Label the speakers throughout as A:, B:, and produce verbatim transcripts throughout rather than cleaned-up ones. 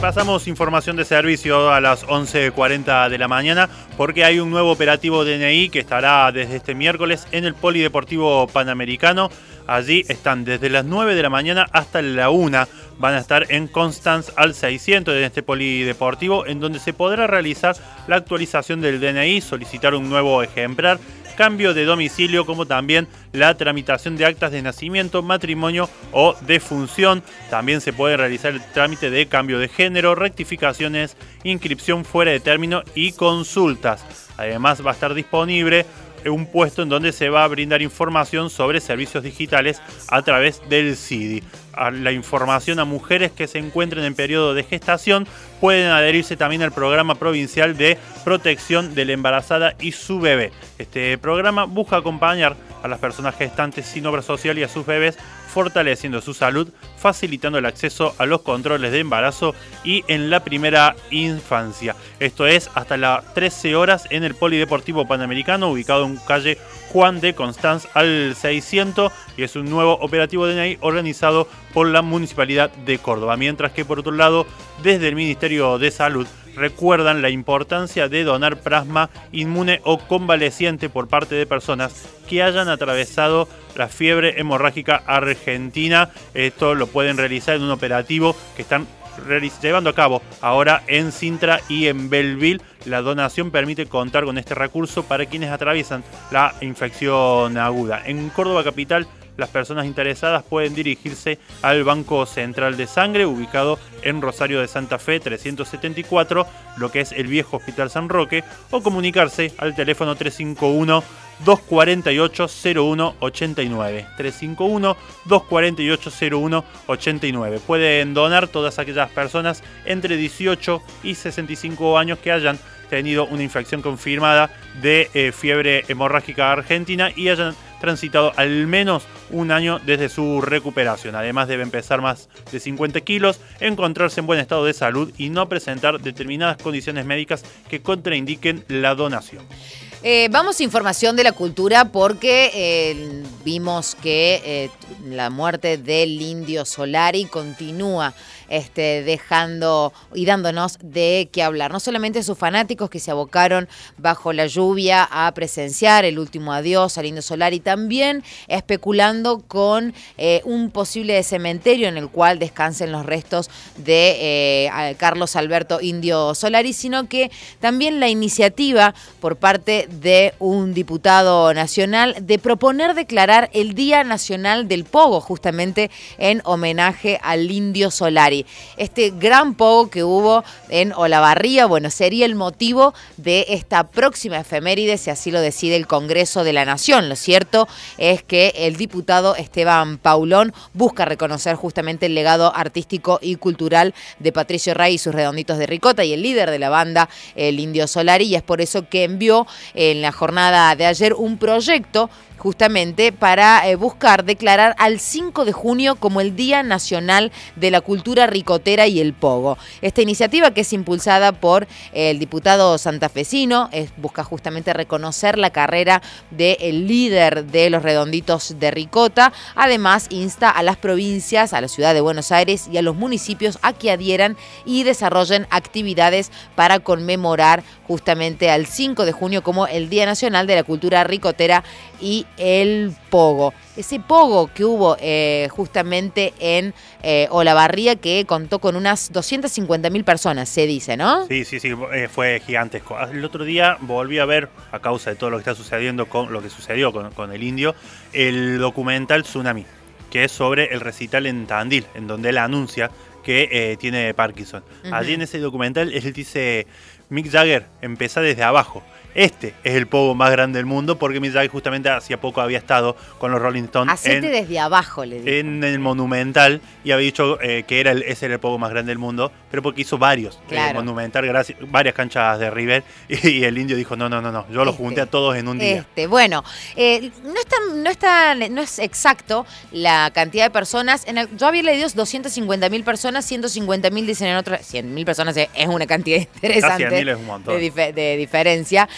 A: Repasamos información de servicio a las once cuarenta de la mañana porque hay un nuevo operativo D N I que estará desde este miércoles en el Polideportivo Panamericano. Allí están desde las nueve de la mañana hasta la una. Van a estar en Constance al seiscientos en este polideportivo, en donde se podrá realizar la actualización del D N I, solicitar un nuevo ejemplar, cambio de domicilio, como también la tramitación de actas de nacimiento, matrimonio o defunción. También se puede realizar el trámite de cambio de género, rectificaciones, inscripción fuera de término y consultas. Además va a estar disponible un puesto en donde se va a brindar información sobre servicios digitales a través del S I D I. A la información a mujeres que se encuentren en periodo de gestación pueden adherirse también al programa provincial de protección de la embarazada y su bebé. Este programa busca acompañar a las personas gestantes sin obra social y a sus bebés, fortaleciendo su salud, facilitando el acceso a los controles de embarazo y en la primera infancia. Esto es hasta las trece horas en el Polideportivo Panamericano, ubicado en calle Juan de Constanz al seiscientos, y es un nuevo operativo D N I organizado por la Municipalidad de Córdoba. Mientras que por otro lado, desde el Ministerio de Salud recuerdan la importancia de donar plasma inmune o convaleciente por parte de personas que hayan atravesado la fiebre hemorrágica argentina. Esto lo pueden realizar en un operativo que están llevando a cabo ahora en Sintra y en Belleville. La donación permite contar con este recurso para quienes atraviesan la infección aguda. En Córdoba capital, las personas interesadas pueden dirigirse al Banco Central de Sangre, ubicado en Rosario de Santa Fe trescientos setenta y cuatro, lo que es el viejo Hospital San Roque, o comunicarse al teléfono tres cinco uno, dos cuatro ocho, cero uno ocho nueve. tres cinco uno, dos cuatro ocho, cero uno ocho nueve. Pueden donar todas aquellas personas entre dieciocho y sesenta y cinco años que hayan tenido una infección confirmada de eh, fiebre hemorrágica argentina y hayan transitado al menos un año desde su recuperación. Además deben pesar más de cincuenta kilos, encontrarse en buen estado de salud y no presentar determinadas condiciones médicas que contraindiquen la donación.
B: Eh, vamos a información de la cultura porque eh, vimos que eh, la muerte del Indio Solari continúa este, dejando y dándonos de qué hablar. No solamente sus fanáticos que se abocaron bajo la lluvia a presenciar el último adiós al Indio Solari, también especulando con eh, un posible cementerio en el cual descansen los restos de eh, Carlos Alberto Indio Solari, sino que también la iniciativa por parte de un diputado nacional de proponer declarar el Día Nacional del Pogo, justamente en homenaje al Indio Solari. Este gran pogo que hubo en Olavarría, bueno, sería el motivo de esta próxima efeméride, si así lo decide el Congreso de la Nación. Lo cierto es que el diputado Esteban Paulón busca reconocer justamente el legado artístico y cultural de Patricio Rey y sus Redonditos de Ricota y el líder de la banda, el Indio Solari, y es por eso que envió en la jornada de ayer un proyecto justamente para eh, buscar declarar al cinco de junio como el Día Nacional de la Cultura Ricotera y el Pogo. Esta iniciativa, que es impulsada por eh, el diputado santafesino, es, busca justamente reconocer la carrera del líder de los Redonditos de Ricota. Además, insta a las provincias, a la ciudad de Buenos Aires y a los municipios a que adhieran y desarrollen actividades para conmemorar justamente al cinco de junio como el Día Nacional de la Cultura Ricotera y el Pogo. Ese Pogo que hubo eh, justamente en eh, Olavarría, que contó con unas doscientas cincuenta mil personas, se dice, ¿no?
A: Sí, sí, sí, eh, fue gigantesco. El otro día volví a ver, a causa de todo lo que está sucediendo con lo que sucedió con, con el Indio, el documental Tsunami, que es sobre el recital en Tandil, en donde él anuncia que eh, tiene Parkinson. Uh-huh. Allí en ese documental él dice: Mick Jagger, empezá desde abajo. Este es el pogo más grande del mundo, porque Mick Jagger justamente hacía poco había estado con los Rolling Stones.
B: Hacete
A: en,
B: desde abajo, le digo.
A: En el Monumental, y había dicho eh, que era el, ese era el pogo más grande del mundo, pero porque hizo varios.
B: Claro.
A: Eh, Monumental, gracias, varias canchas de River, y, y el Indio dijo, no, no, no, no, yo los
B: este,
A: junté a todos en un día.
B: Este, bueno, eh, no, está, no, está, no es exacto la cantidad de personas. En el, yo había leído doscientas cincuenta mil personas, ciento cincuenta mil dicen en otras. cien mil personas es una cantidad interesante.
A: cien mil es un montón.
B: De, dif de diferencia.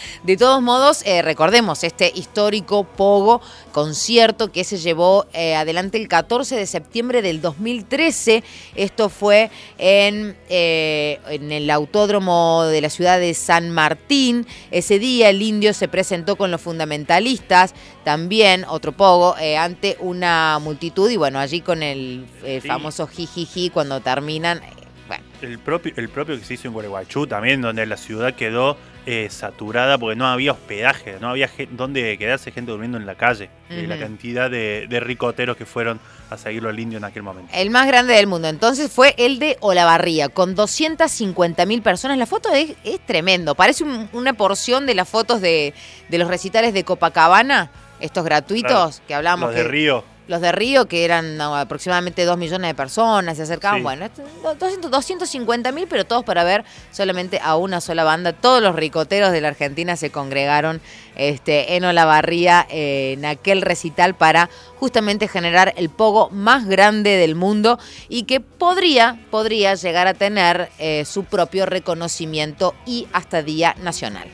B: De todos modos, eh, recordemos este histórico Pogo concierto que se llevó eh, adelante el catorce de septiembre del dos mil trece. Esto fue en, eh, en el autódromo de la ciudad de San Martín. Ese día el Indio se presentó con los fundamentalistas, también otro Pogo, eh, ante una multitud y bueno, allí con el, el sí. famoso jijiji cuando terminan. Bueno.
A: El propio, el propio que se hizo en Gualeguaychú también, donde la ciudad quedó eh, saturada porque no había hospedaje, no había gente, donde quedarse, gente durmiendo en la calle. Uh-huh. eh, la cantidad de, de ricoteros que fueron a seguirlo al Indio en aquel momento.
B: El más grande del mundo entonces fue el de Olavarría, con doscientas cincuenta mil personas. La foto es, es tremendo, parece un, una porción de las fotos de, de los recitales de Copacabana, estos gratuitos claro, que hablamos.
A: Los de
B: que,
A: Río.
B: Los de Río, que eran no, aproximadamente dos millones de personas, se acercaban, sí. bueno, doscientos cincuenta mil, pero todos para ver solamente a una sola banda. Todos los ricoteros de la Argentina se congregaron este, en Olavarría eh, en aquel recital para justamente generar el pogo más grande del mundo y que podría, podría llegar a tener eh, su propio reconocimiento y hasta día nacional.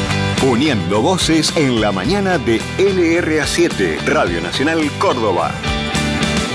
C: Uniendo voces en la mañana de L R A siete, Radio Nacional Córdoba.